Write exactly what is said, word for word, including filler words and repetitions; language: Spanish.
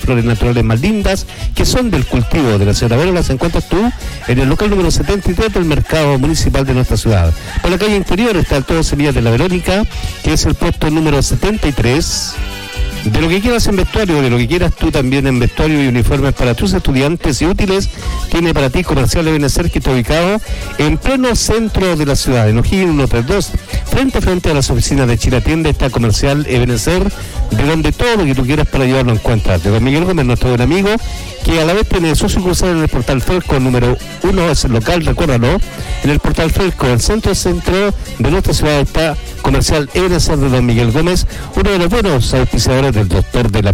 flores naturales más lindas que son del cultivo de la señora Vero las encuentras tú en el local número setenta y tres del mercado municipal de nuestra ciudad. Por la calle interior está el Todo Semillas de la Verónica, que es el puesto número setenta y tres. De lo que quieras en vestuario, de lo que quieras tú también en vestuario y uniformes para tus estudiantes y útiles, tiene para ti Comercial Ebenecer, que está ubicado en pleno centro de la ciudad, en O'Higgins ciento treinta y dos, frente a frente a las oficinas de Chilatienda, está Comercial Ebenecer, de donde todo lo que tú quieras para llevarlo encuentras. De don Miguel Gómez, nuestro buen amigo, que a la vez tiene su sucursal en el Portal Fresco número uno, es el local, recuérdalo, en el Portal Fresco, el centro centro de nuestra ciudad está Comercial Ebenecer de don Miguel Gómez, uno de los buenos auspiciadores del doctor de la